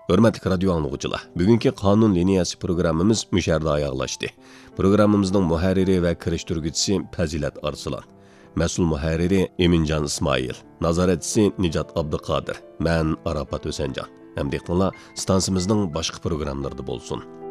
Hörmətli radio anlıqçılar, bugünkü qanun liniyası proqramımız müşərdə ayaqlaşdı. Proqramımızın mühərriri və kirişdirgüçüsü Pəzilət Arslan. Məsul mühərriri Emincan İsmail. Nazaretçisi Nicat Abduqadir. Mən Arafat Ösəncan. Həm deyəqdinlar, stansımızın başqa proqramlarında bolsun.